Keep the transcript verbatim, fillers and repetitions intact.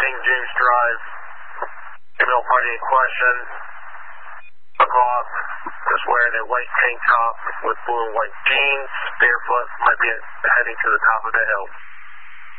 Saint James Drive. Female party in question. Across, just wearing a white tank top with blue and white jeans, barefoot, might be heading to the top of the hill.